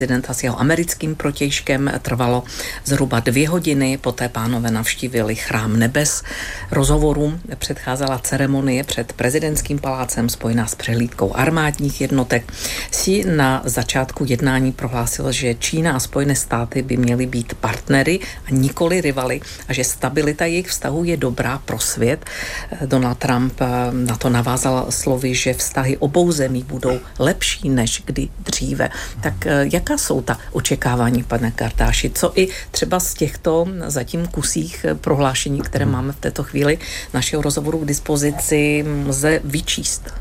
prezidenta s jeho americkým protějškem trvalo zhruba 2 hodiny, poté pánové navštívili Chrám nebes. Rozhovorům předcházela ceremonie před prezidentským palácem spojená s přehlídkou armádních jednotek. Xi na začátku jednání prohlásil, že Čína a Spojené státy by měly být partnery a nikoli rivaly a že stabilita jejich vztahů je dobrá pro svět. Donald Trump na to navázal slovy, že vztahy obou zemí budou lepší než kdy dříve. Tak jaká jsou ta očekávání, pane Kartáši? Co i třeba z těchto zatím kusích prohlášení, které máme v této chvíli našeho rozhovoru k dispozici, lze vyčíst?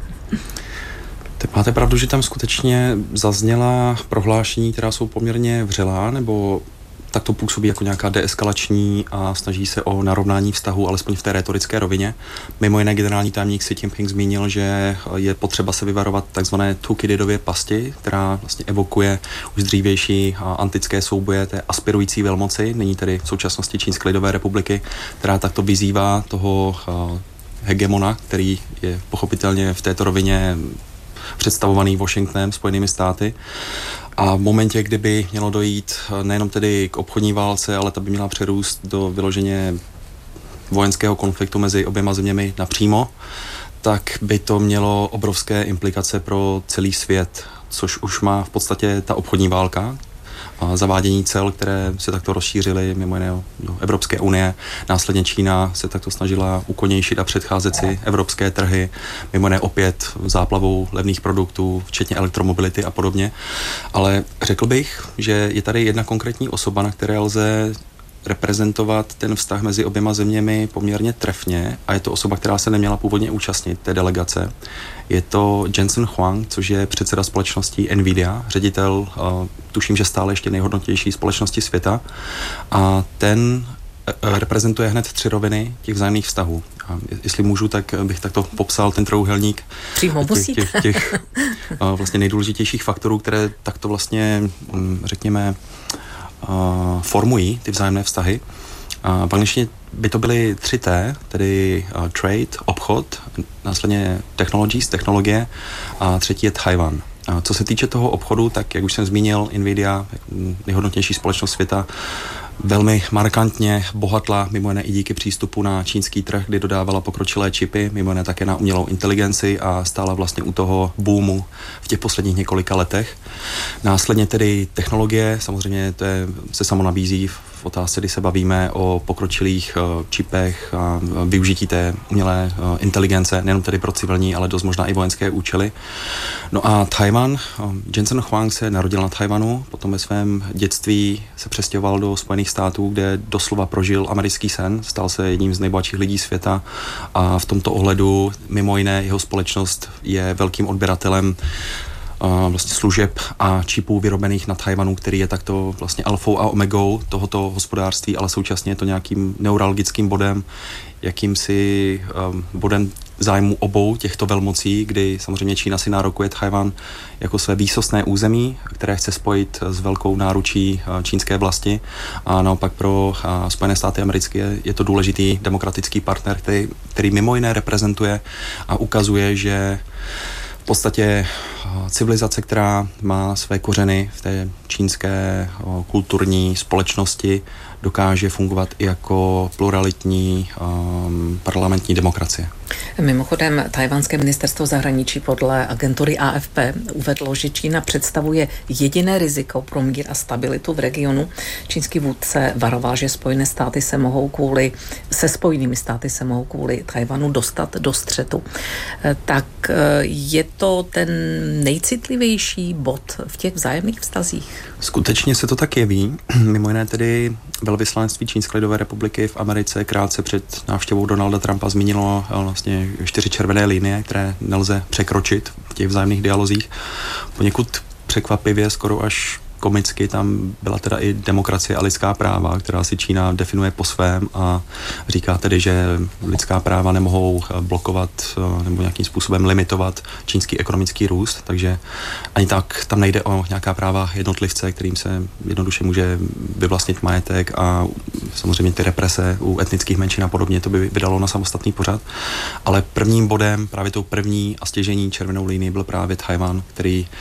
Tak máte pravdu, že tam skutečně zazněla prohlášení, která jsou poměrně vřelá, nebo tak to působí jako nějaká deeskalační a snaží se o narovnání vztahu, alespoň v té rétorické rovině. Mimo jiné generální tajemník Xi Jinping zmínil, že je potřeba se vyvarovat takzvané Thukydidově pasti, která vlastně evokuje už dřívější antické souboje té aspirující velmoci, nyní tedy v současnosti Čínské lidové republiky, která takto vyzývá toho hegemona, který je pochopitelně v této rovině představovaný Washingtonem, Spojenými státy. A v momentě, kdyby mělo dojít nejenom tedy k obchodní válce, ale ta by měla přerůst do vyloženě vojenského konfliktu mezi oběma zeměmi napřímo, tak by to mělo obrovské implikace pro celý svět, což už má v podstatě ta obchodní válka. Zavádění cel, které se takto rozšířily mimo jiné do Evropské unie. Následně Čína se takto snažila ukonějšit a předcházet si evropské trhy, mimo jiné opět záplavou levných produktů, včetně elektromobility a podobně. Ale řekl bych, že je tady jedna konkrétní osoba, na které lze reprezentovat ten vztah mezi oběma zeměmi poměrně trefně a je to osoba, která se neměla původně účastnit té delegace. Je to Jensen Huang, což je předseda společnosti Nvidia, ředitel, tuším, že stále ještě nejhodnotnější společnosti světa a ten reprezentuje hned 3 roviny těch vzájemných vztahů. A jestli můžu, tak bych takto popsal ten trojúhelník těch vlastně nejdůležitějších faktorů, které takto vlastně, řekněme, formují ty vzájemné vztahy. V angličtině by to byly 3T, tedy trade, obchod, následně technologie a třetí je Taiwan. Co se týče toho obchodu, tak jak už jsem zmínil, Nvidia, nejhodnotnější společnost světa, velmi markantně bohatla, mimo jiné i díky přístupu na čínský trh, kdy dodávala pokročilé čipy, mimo jiné také na umělou inteligenci a stála vlastně u toho boomu v těch posledních několika letech. Následně tedy technologie, samozřejmě to se samo nabízí v otázce, kdy se bavíme o pokročilých čipech a využití té umělé inteligence, nejen tedy pro civilní, ale dost možná i vojenské účely. No a Taiwan, Jensen Huang se narodil na Taiwanu, potom ve svém dětství se přestěhoval do Spojených států, kde doslova prožil americký sen, stal se jedním z nejbohatších lidí světa a v tomto ohledu mimo jiné jeho společnost je velkým odběratelem vlastně služeb a čipů vyrobených na Taiwanu, který je takto vlastně alfou a omegou tohoto hospodářství, ale současně je to nějakým neuralgickým bodem, jakýmsi bodem zájmu obou těchto velmocí, kdy samozřejmě Čína si nárokuje Taiwan jako své výsostné území, které chce spojit s velkou náručí čínské vlasti a naopak pro Spojené státy americké je to důležitý demokratický partner, který mimo jiné reprezentuje a ukazuje, že v podstatě civilizace, která má své kořeny v té čínské kulturní společnosti, dokáže fungovat i jako pluralitní parlamentní demokracie. Mimochodem, tajvanské ministerstvo zahraničí podle agentury AFP uvedlo, že Čína představuje jediné riziko pro mír a stabilitu v regionu. Čínský vůdce varoval, že Spojenými státy se mohou kvůli Tajvanu dostat do střetu. Tak je to ten nejcitlivější bod v těch vzájemných vztazích? Skutečně se to tak jeví. Mimo jiné tedy velvyslanectví Čínské lidové republiky v Americe krátce před návštěvou Donalda Trumpa zmínilo vlastně 4 červené linie, které nelze překročit v těch vzájemných dialozích. Poněkud překvapivě, skoro až komicky tam byla teda i demokracie a lidská práva, která si Čína definuje po svém a říká tedy, že lidská práva nemohou blokovat nebo nějakým způsobem limitovat čínský ekonomický růst, takže ani tak tam nejde o nějaká práva jednotlivce, kterým se jednoduše může vyvlastnit majetek a samozřejmě ty represe u etnických menšin a podobně, to by vydalo na samostatný pořad. Ale prvním bodem, právě tou první a stěžení červenou linii byl právě Taiwan, který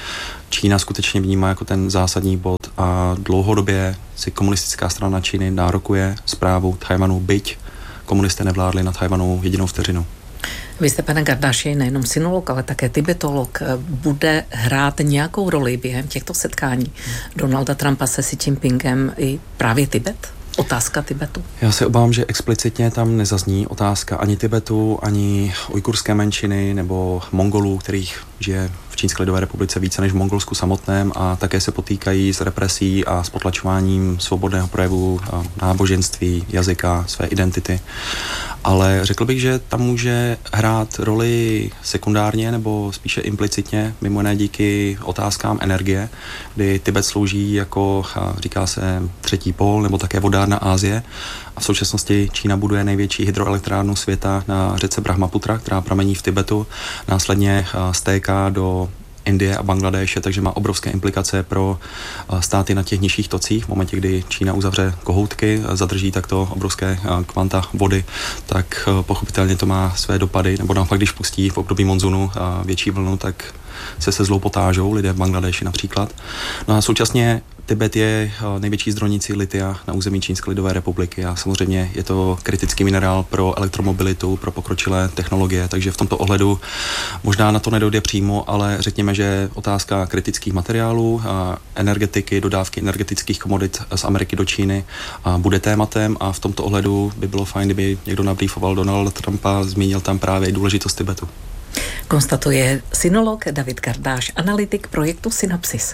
Čína skutečně vnímá jako ten zásadní bod a dlouhodobě si komunistická strana Číny nárokuje správu Tchaj-wanu, byť komunisté nevládli na Tchaj-wanu jedinou vteřinu. Vy jste, pane Gardáši, nejenom sinolog, ale také tibetolog. Bude hrát nějakou roli během těchto setkání Donalda Trumpa se Xi Jinpingem i právě Tibet? Otázka Tibetu? Já se obávám, že explicitně tam nezazní otázka ani Tibetu, ani ujgurské menšiny nebo Mongolů, kterých žije v Čínské lidové republice více než v Mongolsku samotném a také se potýkají s represí a s potlačováním svobodného projevu náboženství, jazyka, své identity. Ale řekl bych, že tam může hrát roli sekundárně nebo spíše implicitně, mimo jiné díky otázkám energie, kdy Tibet slouží jako, říká se, třetí pól nebo také vodárna Asie. A v současnosti Čína buduje největší hydroelektrárnu světa na řece Brahmaputra, která pramení v Tibetu, následně stéká do Indie a Bangladéše, takže má obrovské implikace pro státy na těch nižších tocích. V momentě, kdy Čína uzavře kohoutky, zadrží takto obrovské kvanta vody, tak pochopitelně to má své dopady, nebo naopak, když pustí v období monzunu větší vlnu, tak se zlou potážou, lidé v Bangladeši například. No a současně Tibet je největší zdrojnicí litia na území Čínské lidové republiky a samozřejmě je to kritický minerál pro elektromobilitu, pro pokročilé technologie, takže v tomto ohledu možná na to nedojde přímo, ale řekněme, že otázka kritických materiálů, energetiky, dodávky energetických komodit z Ameriky do Číny bude tématem a v tomto ohledu by bylo fajn, kdyby někdo nabrýfoval Donalda Trumpa, zmínil tam právě důležitost Tibetu. Konstatuje sinolog David Gardáš, analytik projektu Synopsis.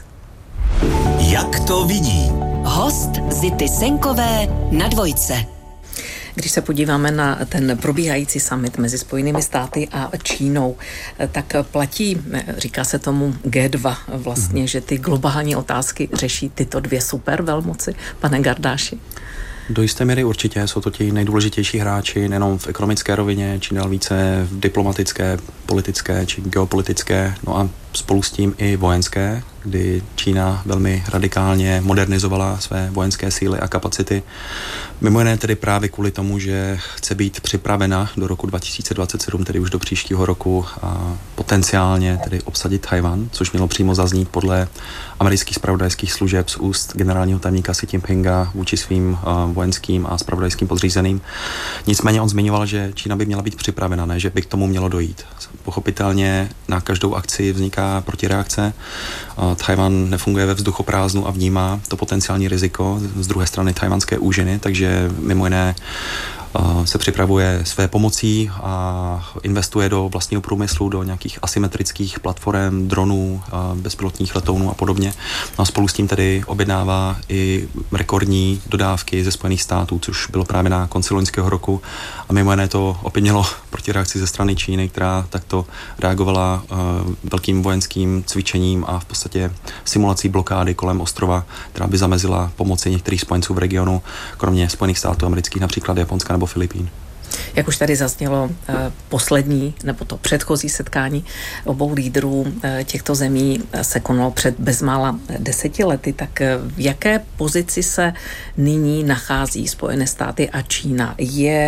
Jak to vidí? Host Zity Senkové na Dvojce. Když se podíváme na ten probíhající summit mezi Spojenými státy a Čínou, tak platí, říká se tomu G2 vlastně, že ty globální otázky řeší tyto dvě supervelmoci, pane Gardáši? Do jisté míry určitě, jsou to ti nejdůležitější hráči, nejenom v ekonomické rovině, či dál více v diplomatické, politické či geopolitické, no a spolu s tím i vojenské, kdy Čína velmi radikálně modernizovala své vojenské síly a kapacity. Mimo jiné tedy právě kvůli tomu, že chce být připravena do roku 2027, tedy už do příštího roku, a potenciálně tedy obsadit Tchaj-wan, což mělo přímo zaznít podle amerických zpravodajských služeb z úst generálního tajemníka Xi Jinpinga vůči svým vojenským a zpravodajským podřízeným. Nicméně on zmiňoval, že Čína by měla být připravena, ne, že by k tomu mělo dojít. Pochopitelně na každou akci vzniká protireakce. Tchaj-wan nefunguje ve vzduchoprázdnu a vnímá to potenciální riziko z druhé strany tchajwanské úžiny, takže mimo jiné se připravuje své pomocí a investuje do vlastního průmyslu, do nějakých asymetrických platform, dronů, bezpilotních letounů a podobně. No a spolu s tím tedy objednává i rekordní dodávky ze Spojených států, což bylo právě na konci loňského roku. A mimo jiné to opět mělo protireakci ze strany Číny, která takto reagovala velkým vojenským cvičením a v podstatě simulací blokády kolem ostrova, která by zamezila pomoci některých spojenců v regionu, kromě Spojených států amerických, například Japonska nebo Filipín. Jak už tady zaznělo, poslední nebo to předchozí setkání obou lídrů těchto zemí se konalo před bezmála 10 lety, tak v jaké pozici se nyní nachází Spojené státy a Čína?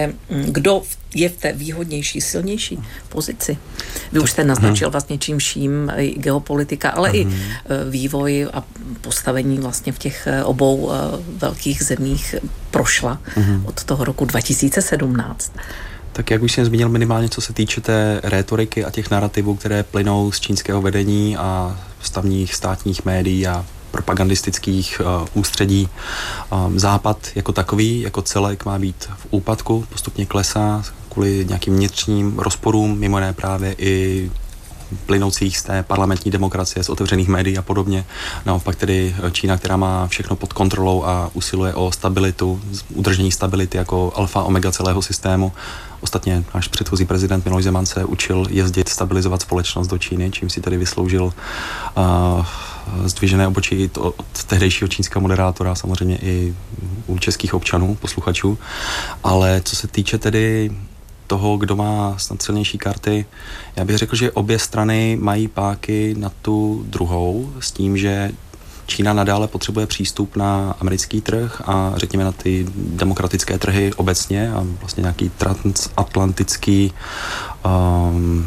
Kdo je v té výhodnější, silnější pozici? Vy už jste naznačil vlastně čím vším geopolitika, ale i vývoj a postavení vlastně v těch obou velkých zemích prošla od toho roku 2017. Tak jak už jsem zmínil, minimálně co se týče té rétoriky a těch narrativů, které plynou z čínského vedení a stavních státních médií a propagandistických ústředí. Západ jako takový, jako celek má být v úpadku, postupně klesá kvůli nějakým vnitřním rozporům, mimo jiné právě i plynoucích z té parlamentní demokracie, z otevřených médií a podobně. Naopak tedy Čína, která má všechno pod kontrolou a usiluje o stabilitu, udržení stability jako alfa omega celého systému. Ostatně náš předchozí prezident Miloš Zeman se učil jezdit, stabilizovat společnost do Číny, čím si tedy vysloužil zdvižené obočí od tehdejšího čínského moderátora, samozřejmě i u českých občanů, posluchačů. Ale co se týče tedy toho, kdo má snad silnější karty, já bych řekl, že obě strany mají páky na tu druhou, s tím, že Čína nadále potřebuje přístup na americký trh a řekněme na ty demokratické trhy obecně a vlastně nějaký transatlantický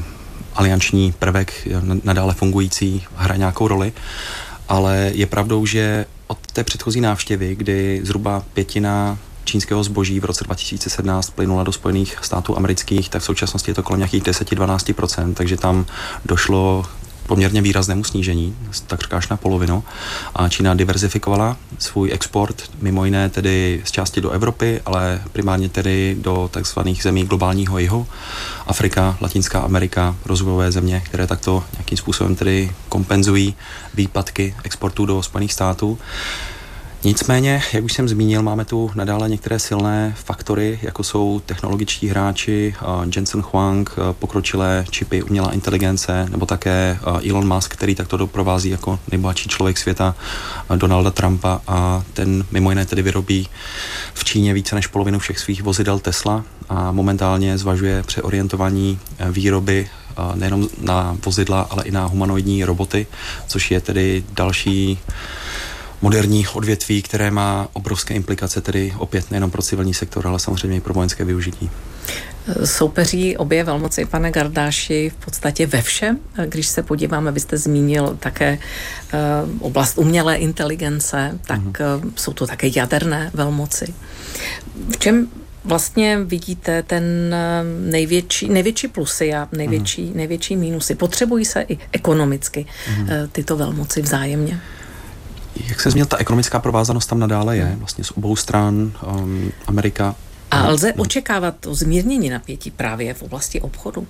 alianční prvek nadále fungující hraje nějakou roli, ale je pravdou, že od té předchozí návštěvy, kdy zhruba 1/5 čínského zboží v roce 2017 plynula do Spojených států amerických, tak v současnosti je to kolem nějakých 10-12%, takže tam došlo poměrně výraznému snížení, takřka až na polovinu. A Čína diverzifikovala svůj export, mimo jiné tedy z části do Evropy, ale primárně tedy do takzvaných zemí globálního jihu. Afrika, Latinská Amerika, rozvojové země, které takto nějakým způsobem tedy kompenzují výpadky exportu do Spojených států. Nicméně, jak už jsem zmínil, máme tu nadále některé silné faktory, jako jsou technologičtí hráči, Jensen Huang, pokročilé čipy, umělá inteligence, nebo také Elon Musk, který takto doprovází jako nejbohatší člověk světa Donalda Trumpa, a ten mimo jiné tedy vyrobí v Číně více než polovinu všech svých vozidel Tesla a momentálně zvažuje přeorientování výroby nejenom na vozidla, ale i na humanoidní roboty, což je tedy další moderní odvětví, které má obrovské implikace, tedy opět nejenom pro civilní sektor, ale samozřejmě i pro vojenské využití. Soupeří obě velmoci, pane Gardáši, v podstatě ve všem. Když se podíváme, vy jste zmínil také oblast umělé inteligence, tak jsou to také jaderné velmoci. V čem vlastně vidíte ten největší plusy a největší mínusy? Potřebují se i ekonomicky tyto velmoci vzájemně? Jak se zmínil, ta ekonomická provázanost tam nadále je, vlastně z obou stran Amerika. A lze očekávat to zmírnění napětí právě v oblasti obchodu?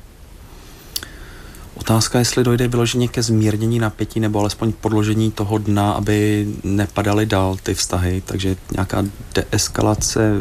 Otázka, jestli dojde vyloženě ke zmírnění napětí nebo alespoň podložení toho dna, aby nepadaly dál ty vztahy, takže nějaká deeskalace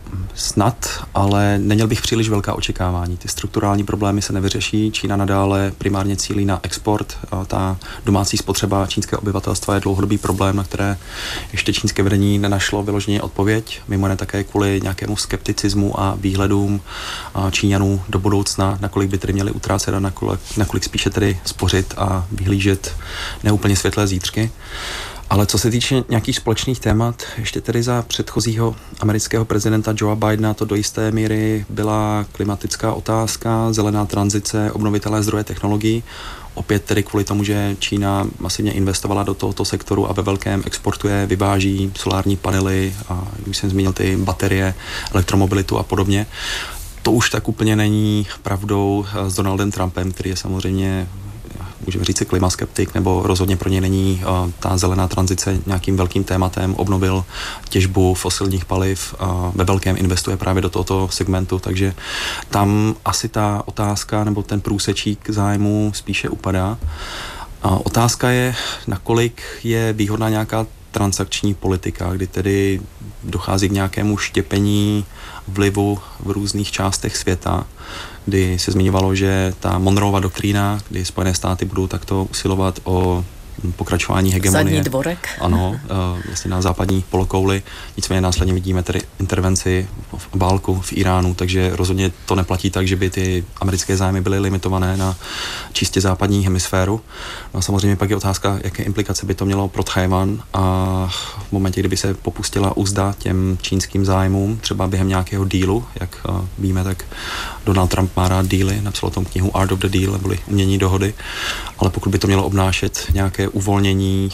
snad, ale neměl bych příliš velká očekávání. Ty strukturální problémy se nevyřeší. Čína nadále primárně cílí na export. Ta domácí spotřeba čínského obyvatelstva je dlouhodobý problém, na které ještě čínské vedení nenašlo vyloženě odpověď. Mimo jiné také kvůli nějakému skepticismu a výhledům Číňanů do budoucna, nakolik by tedy měli utrácet a nakolik spíše tedy spořit a vyhlížet neúplně světlé zítřky. Ale co se týče nějakých společných témat, ještě tedy za předchozího amerického prezidenta Joea Bidena to do jisté míry byla klimatická otázka, zelená tranzice, obnovitelné zdroje technologií. Opět tedy kvůli tomu, že Čína masivně investovala do tohoto sektoru a ve velkém exportuje, vyváží solární panely a, jak už jsem zmínil, ty baterie, elektromobilitu a podobně. To už tak úplně není pravdou s Donaldem Trumpem, který je samozřejmě, můžeme říct, klimaskeptik, nebo rozhodně pro něj není ta zelená tranzice nějakým velkým tématem, obnovil těžbu fosilních paliv, ve velkém investuje právě do tohoto segmentu, takže tam asi ta otázka nebo ten průsečík zájmu spíše upadá. Otázka je, nakolik je výhodná nějaká transakční politika, kdy tedy dochází k nějakému štěpení vlivu v různých částech světa, kdy se zmiňovalo, že ta Monroeova doktrína, kdy Spojené státy budou takto usilovat o pokračování hegemonie. Zadní dvorek. Ano, vlastně na západní polokouli. Nicméně následně vidíme tedy intervenci válku v Iránu, takže rozhodně to neplatí tak, že by ty americké zájmy byly limitované na čistě západní hemisféru. No a samozřejmě pak je otázka, jaké implikace by to mělo pro Tchaj-wan a v momentě, kdyby se popustila uzda těm čínským zájmům, třeba během nějakého dílu, jak víme, tak Donald Trump má rád díly, napsal o tom knihu Art of the Deal, neboli umění dohody, ale pokud by to mělo obnášet nějaké uvolnění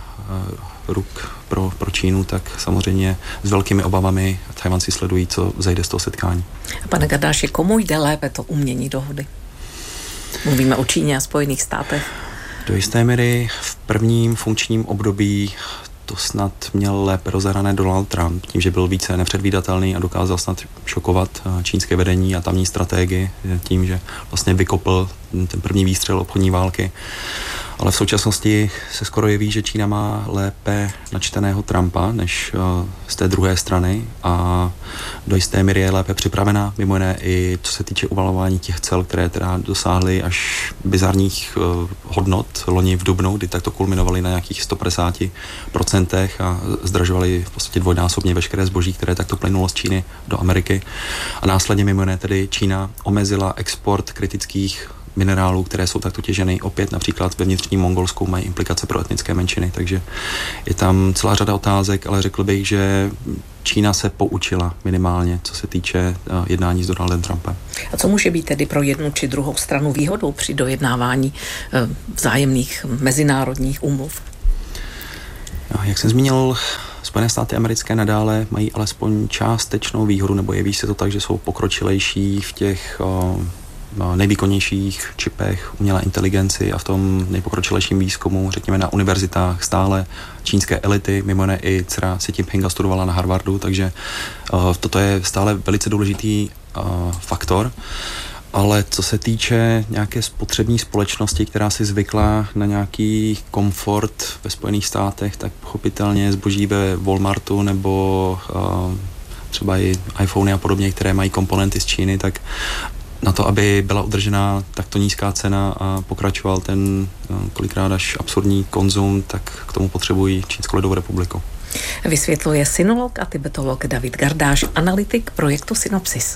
ruk pro Čínu, tak samozřejmě s velkými obavami Tchaj-wanci sledují, co zajde z toho setkání. Pane Gardáši, komu jde lépe to umění dohody? Mluvíme o Číně a Spojených státech. Do jisté míry v prvním funkčním období to snad měl lépe rozehrané Donald Trump, tím, že byl více nepředvídatelný a dokázal snad šokovat čínské vedení a tamní strategii tím, že vlastně vykopl ten první výstřel obchodní války. Ale v současnosti se skoro jeví, že Čína má lépe načteného Trumpa než z té druhé strany a do jisté míry je lépe připravená, mimo jiné i co se týče uvalování těch cel, které teda dosáhly až bizarních hodnot loni v dubnu, kdy takto kulminovaly na nějakých 150% a zdražovaly v podstatě dvojnásobně veškeré zboží, které takto plynulo z Číny do Ameriky. A následně mimo jiné tedy Čína omezila export kritických minerálů, které jsou takto těženy. Opět například ve vnitřním Mongolsku mají implikace pro etnické menšiny, takže je tam celá řada otázek, ale řekl bych, že Čína se poučila minimálně, co se týče jednání s Donaldem Trumpem. A co může být tedy pro jednu či druhou stranu výhodou při dojednávání vzájemných mezinárodních úmluv? Jak jsem zmínil, Spojené státy americké nadále mají alespoň částečnou výhodu, nebo jeví se to tak, že jsou pokročilejší v těch nejvýkonnějších čipech umělé inteligenci a v tom nejpokročilejším výzkumu, řekněme na univerzitách stále čínské elity, mimo jiné i dcera Xi Jinpinga studovala na Harvardu, takže toto je stále velice důležitý faktor. Ale co se týče nějaké spotřební společnosti, která si zvykla na nějaký komfort ve Spojených státech, tak pochopitelně zboží ve Walmartu nebo třeba i iPhony a podobně, které mají komponenty z Číny, tak na to, aby byla udržena takto nízká cena a pokračoval ten kolikrát až absurdní konzum, tak k tomu potřebují Čínskou lidovou republiku. Vysvětluje sinolog a tibetolog David Gardáš, analytik projektu Synopsis.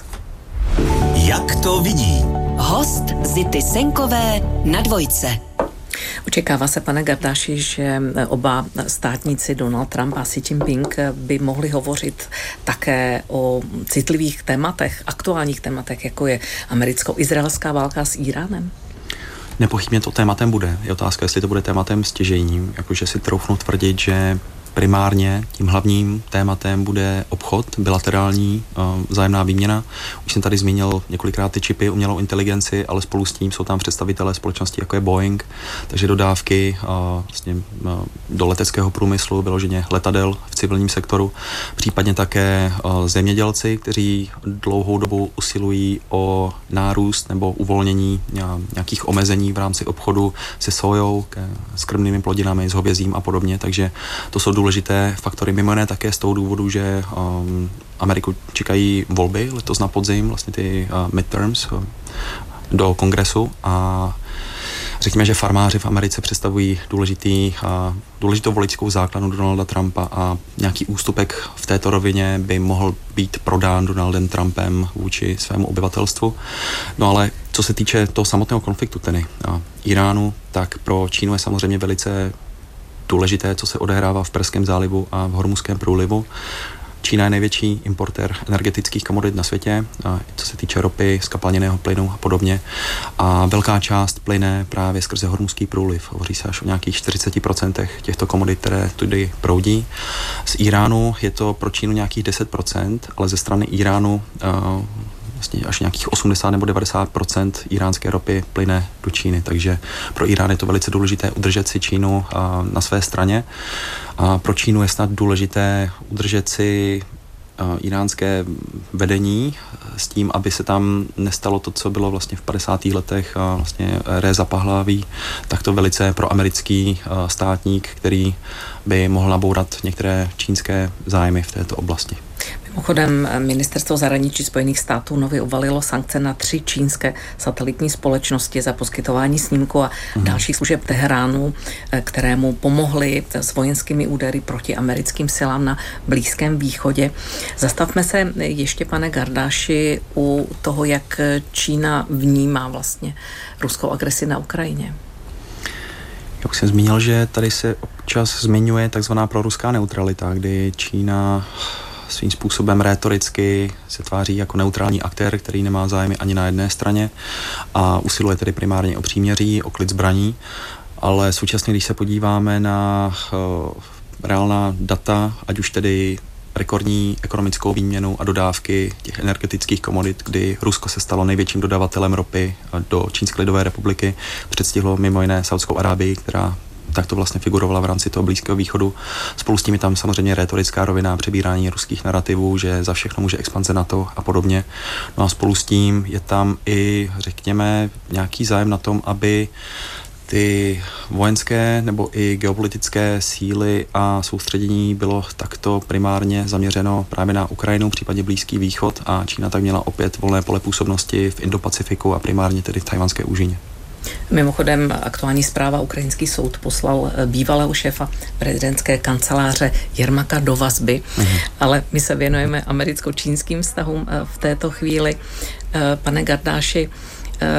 Jak to vidí? Host Zity Senkové na Dvojce. Očekává se, pane Gardáši, že oba státníci Donald Trump a Xi Jinping by mohli hovořit také o citlivých tématech, aktuálních tématech, jako je americko-izraelská válka s Íránem? Nepochybně to tématem bude. Je otázka, jestli to bude tématem stěžejním, jakože si troufnu tvrdit, že primárně tím hlavním tématem bude obchod, bilaterální vzájemná výměna. Už jsem tady zmínil několikrát ty čipy, umělou inteligenci, ale spolu s tím jsou tam představitelé společnosti, jako je Boeing, takže dodávky vlastně do leteckého průmyslu, vyloženě letadel v civilním sektoru, případně také zemědělci, kteří dlouhou dobu usilují o nárůst nebo uvolnění nějakých omezení v rámci obchodu se sojou, s krmnými plodinami, s hovězím a podobně, takže to jsou důležité faktory, mimo jiné také z toho důvodu, že Ameriku čekají volby letos na podzim, vlastně ty midterms do kongresu a řekněme, že farmáři v Americe představují důležitou voličskou základnu Donalda Trumpa a nějaký ústupek v této rovině by mohl být prodán Donaldem Trumpem vůči svému obyvatelstvu. No ale co se týče toho samotného konfliktu, tedy Iránu, tak pro Čínu je samozřejmě velice důležité, co se odehrává v Perském zálivu a v Hormuzském průlivu. Čína je největší importér energetických komodit na světě, co se týče ropy, zkapalněného plynu a podobně. A velká část plyne právě skrze Hormuzský průliv. Hovoří se až o nějakých 40% těchto komodit, které tudy proudí. Z Iránu je to pro Čínu nějakých 10%, ale ze strany Iránu vlastně až nějakých 80 nebo 90% iránské ropy plyne do Číny, takže pro Irán je to velice důležité udržet si Čínu na své straně. A pro Čínu je snad důležité udržet si iránské vedení s tím, aby se tam nestalo to, co bylo vlastně v 50. letech vlastně Réza Pahlaví, takto velice proamerický státník, který by mohl nabourat některé čínské zájmy v této oblasti. Mimochodem, ministerstvo zahraničí Spojených států nově uvalilo sankce na 3 čínské satelitní společnosti za poskytování snímku a dalších služeb Teheránu, kterému pomohli s vojenskými údery proti americkým silám na Blízkém východě. Zastavme se ještě, pane Gardáši, u toho, jak Čína vnímá vlastně ruskou agresi na Ukrajině. Já už jsem zmínil, že tady se občas zmiňuje takzvaná proruská neutralita, kdy Čína svým způsobem rétoricky se tváří jako neutrální aktér, který nemá zájmy ani na jedné straně a usiluje tedy primárně o příměří, o klid zbraní, ale současně, když se podíváme na reálná data, ať už tedy rekordní ekonomickou výměnu a dodávky těch energetických komodit, kdy Rusko se stalo největším dodavatelem ropy do Čínské lidové republiky, předstihlo mimo jiné Saudskou Arábii, která tak to vlastně figurovala v rámci toho Blízkého východu. Spolu s tím je tam samozřejmě rétorická rovina, přebírání ruských narrativů, že za všechno může expanze NATO a podobně. No a spolu s tím je tam i, řekněme, nějaký zájem na tom, aby ty vojenské nebo i geopolitické síly a soustředění bylo takto primárně zaměřeno právě na Ukrajinu, případně Blízký východ a Čína tak měla opět volné pole působnosti v Indo-Pacifiku a primárně tedy v Tchajwanské úžině. Mimochodem, aktuální zpráva, ukrajinský soud poslal bývalého šéfa prezidentské kanceláře Jermaka do vazby, ale my se věnujeme americko-čínským vztahům v této chvíli. Pane Gardáši,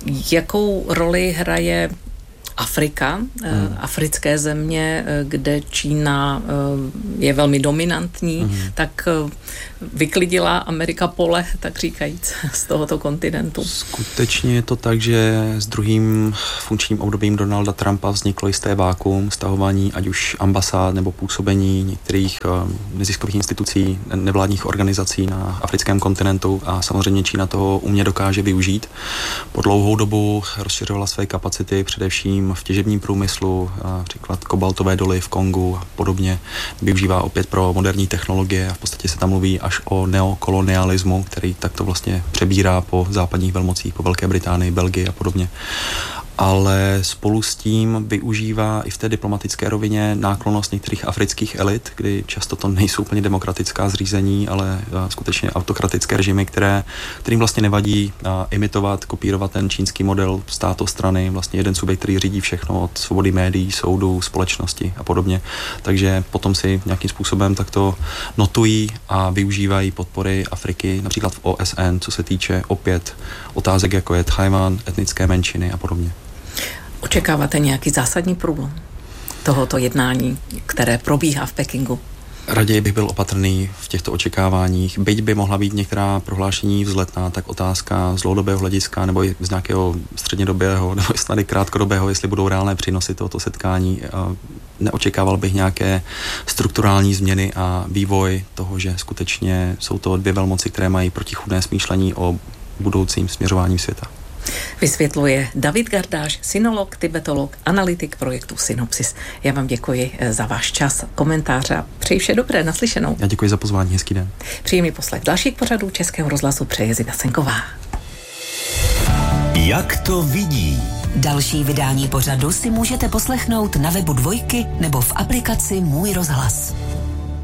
Jakou roli hraje Afrika, africké země, kde Čína je velmi dominantní, tak vyklidila Amerika pole, tak říkajíc, z tohoto kontinentu. Skutečně je to tak, že s druhým funkčním obdobím Donalda Trumpa vzniklo jisté vákuum stahování ať už ambasád nebo působení některých neziskových institucí, nevládních organizací na africkém kontinentu a samozřejmě Čína toho umě dokáže využít. Po dlouhou dobu rozšiřovala své kapacity především v těžebním průmyslu, například kobaltové doly v Kongu a podobně. Využívá opět pro moderní technologie a v podstatě se tam mluví až o neokolonialismu, který takto vlastně přebírá po západních velmocích, po Velké Británii, Belgii a podobně. Ale spolu s tím využívá i v té diplomatické rovině náklonnost některých afrických elit, kdy často to nejsou úplně demokratická zřízení, ale skutečně autokratické režimy, kterým vlastně nevadí imitovat, kopírovat ten čínský model státostrany, vlastně jeden subjekt, který řídí všechno od svobody médií, soudu, společnosti a podobně. Takže potom si nějakým způsobem takto notují a využívají podpory Afriky, například v OSN, co se týče opět otázek, jako je Tchaj-wan, etnické menšiny a podobně. Očekáváte nějaký zásadní průlom tohoto jednání, které probíhá v Pekingu? Raději bych byl opatrný v těchto očekáváních. Byť by mohla být některá prohlášení vzletná, tak otázka z dlouhodobého hlediska nebo i z nějakého střednědobého nebo snad i krátkodobého, jestli budou reálné přínosy tohoto setkání. Neočekával bych nějaké strukturální změny a vývoj toho, že skutečně jsou to dvě velmoci, které mají protichůdné smýšlení o budoucím směřování světa. Vysvětluje David Gardáš, sinolog, tibetolog, analytik projektu Synopsis. Já vám děkuji za váš čas, komentáře a přeji vše dobré, naslyšenou. Já děkuji za pozvání, hezký den. Příjemný poslech dalších pořadů Českého rozhlasu přeje Zita Senková. Jak to vidí? Další vydání pořadu si můžete poslechnout na webu Dvojky nebo v aplikaci Můj rozhlas.